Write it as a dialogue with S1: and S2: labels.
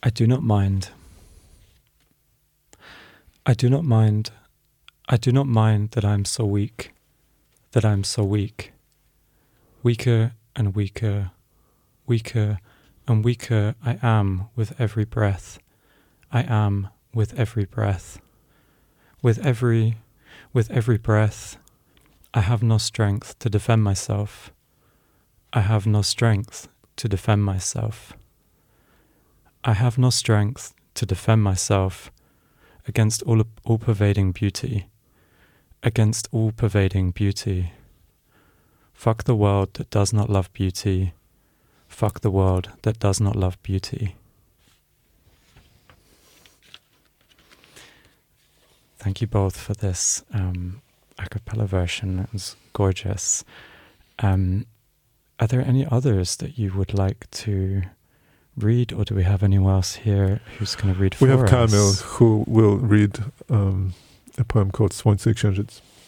S1: I do not mind. I do not mind. I do not mind that I am so weak, that I am so weak. Weaker and weaker, weaker and weaker I am with every breath. I am with every breath. With every breath, I have no strength to defend myself. I have no strength to defend myself. I have no strength to defend myself against all-pervading beauty, against all-pervading beauty. Fuck the world that does not love beauty. Fuck the world that does not love beauty. Thank you both for this a cappella version. It was gorgeous. Are there any others that you would like to read, or do we have anyone else here who's going to read for us?
S2: We have Kamil who will read a poem called Słońce Księżyc.